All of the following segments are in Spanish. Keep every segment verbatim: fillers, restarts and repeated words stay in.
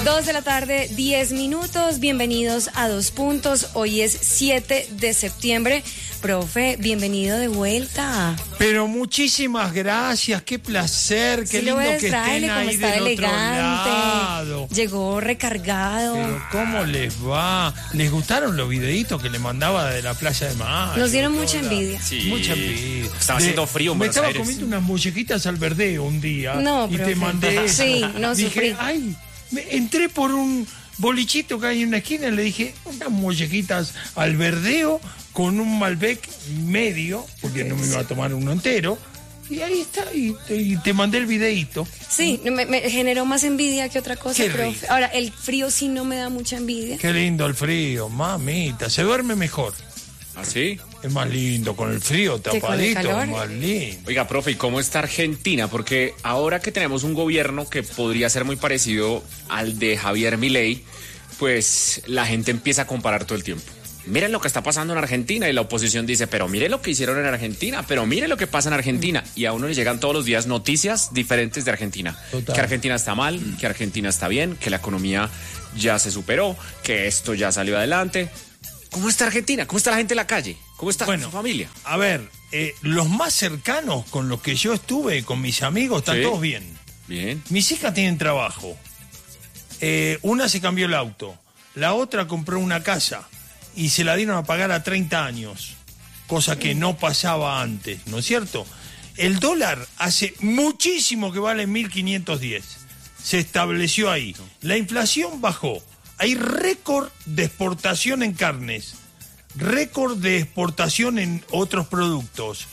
Dos de la tarde, diez minutos. Bienvenidos a Dos Puntos. Hoy es siete de septiembre. Profe, bienvenido de vuelta. Pero muchísimas gracias, qué placer, qué sí, lindo que estén como ahí está del elegante, otro lado. Llegó recargado. Pero ¿cómo les va? ¿Les gustaron los videitos que le mandaba de la playa de Mayo? Nos dieron mucha envidia. Sí, mucha envidia. Estaba haciendo frío en Me Buenos estaba Aires. comiendo unas mollejitas al verdeo un día. No, y profe. te mandé eso. Sí, no Dije, sufrí. ay, me entré por un bolichito que hay en una esquina y le dije, unas mollejitas al verdeo con un Malbec medio, porque no me iba a tomar uno entero. Y ahí está, y te, y te mandé el videíto. Sí, me, me generó más envidia que otra cosa, Qué profe. rico. Ahora, el frío sí no me da mucha envidia. Qué lindo el frío, mamita. Se duerme mejor. ¿Ah, sí? Es más lindo, con el frío Que con el tapadito, calor. es más lindo. Oiga, profe, ¿y cómo está Argentina? Porque ahora que tenemos un gobierno que podría ser muy parecido al de Javier Milei, pues la gente empieza a comparar todo el tiempo. Miren lo que está pasando en Argentina y la oposición dice, pero mire lo que hicieron en Argentina, pero mire lo que pasa en Argentina. Y a uno le llegan todos los días noticias diferentes de Argentina. Total. Que Argentina está mal, que Argentina está bien, que la economía ya se superó, que esto ya salió adelante. ¿Cómo está Argentina? ¿Cómo está la gente en la calle? ¿Cómo está Bueno, su familia? A ver, eh, los más cercanos con los que yo estuve, con mis amigos, están Sí. todos bien. Bien. Mis hijas tienen trabajo. Eh, una se cambió el auto, la otra compró una casa y se la dieron a pagar a treinta años, cosa que no pasaba antes, ¿no es cierto? El dólar hace muchísimo que vale mil quinientos diez. Se estableció ahí. La inflación bajó. Hay récord de exportación en carnes, récord de exportación en otros productos.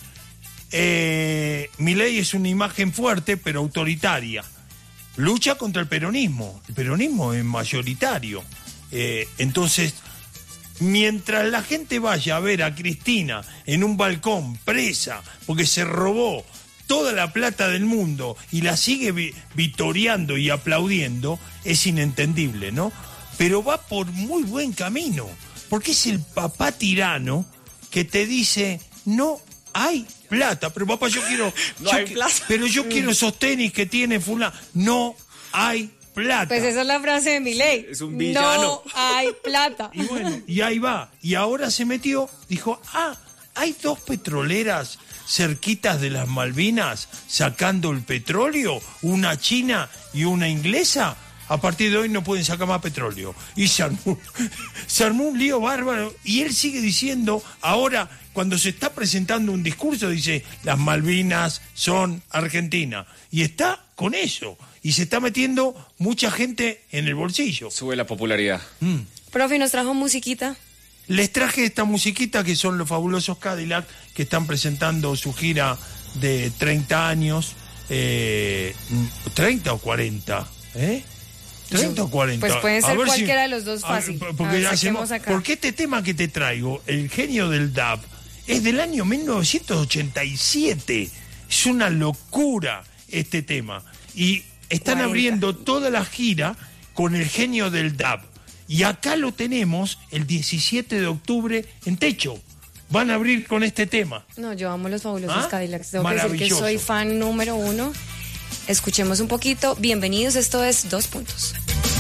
Eh, Milei es una imagen fuerte pero autoritaria. Lucha contra el peronismo. El peronismo es mayoritario. Eh, entonces, mientras la gente vaya a ver a Cristina en un balcón presa porque se robó toda la plata del mundo y la sigue vi- vitoreando y aplaudiendo, es inentendible, ¿no? Pero va por muy buen camino, porque es el papá tirano que te dice, no hay plata, pero papá, yo quiero... No yo hay qui- plata. Pero yo quiero esos tenis que tiene fulano. No hay plata. Pues esa es la frase de Milei. Es un villano. No hay plata. Y bueno, y ahí va. Y ahora se metió, dijo, ah, hay dos petroleras cerquitas de las Malvinas sacando el petróleo, una china y una inglesa. A partir de hoy no pueden sacar más petróleo. Y se armó, se armó un lío bárbaro. Y él sigue diciendo, ahora, cuando se está presentando un discurso, dice, las Malvinas son Argentina. Y está con eso. Y se está metiendo mucha gente en el bolsillo. Sube la popularidad. Profe, ¿nos trajo musiquita? Les traje esta musiquita que son los fabulosos Cadillac, que están presentando su gira de treinta años, eh, treinta o cuarenta, ¿eh? treinta o cuarenta. Pues pueden A ser ver si- cualquiera de los dos a- fácil. Porque, A ver, hacemos- saquemos acá. porque este tema que te traigo, El genio del D A B, es del año mil novecientos ochenta y siete. Es una locura este tema. Y están cuarenta. abriendo toda la gira con El genio del D A B. Y acá lo tenemos el diecisiete de octubre en Techo. Van a abrir con este tema. No, yo amo los fabulosos ¿Ah? Cadillacs. Tengo que decir que Maravilloso. soy fan número uno. Escuchemos un poquito. Bienvenidos, esto es Dos Puntos.